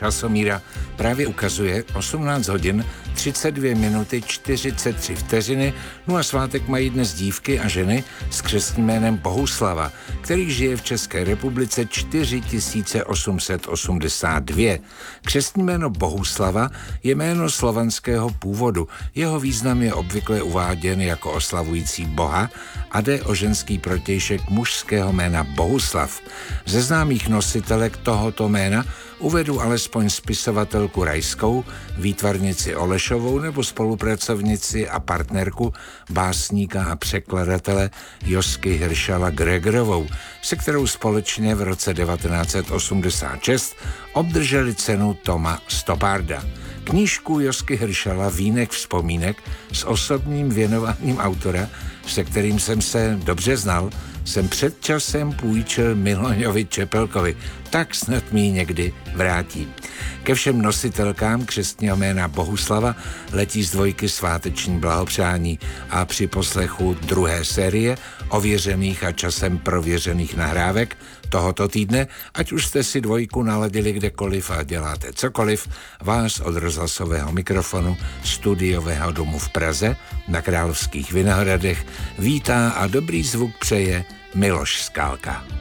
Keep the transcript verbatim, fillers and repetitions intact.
Časomíra právě ukazuje osmnáct hodin třicet dvě minuty čtyřicet tři vteřiny, no a svátek mají dnes dívky a ženy s křestním jménem Bohuslava, který žije v České republice čtyři tisíce osm set osmdesát dva. Křestní jméno Bohuslava je jméno slovanského původu. Jeho význam je obvykle uváděn jako oslavující Boha a jde o ženský protějšek mužského jména Bohuslav. Ze známých nositelek tohoto jména uvedu alespoň spisovatelku Rajskou, výtvarnici Olešovou nebo spolupracovnici a partnerku básníka a překladatele Josky Hiršala Gregorovou, se kterou společně v roce devatenáct set osmdesát šest obdrželi cenu Toma Stoparda. Knížku Josky Hiršala Vínek vzpomínek s osobním věnováním autora, se kterým jsem se dobře znal, jsem před časem půjčil Miloňovi Čepelkovi, tak snad mi někdy vrátí. Ke všem nositelkám křestního jména Bohuslava letí z dvojky sváteční blahopřání a při poslechu druhé série ověřených a časem prověřených nahrávek tohoto týdne, ať už jste si dvojku naladili kdekoliv a děláte cokoliv, vás od rozhlasového mikrofonu studiového domu v Praze na Královských Vinohradech vítá a dobrý zvuk přeje Miloš Skálka.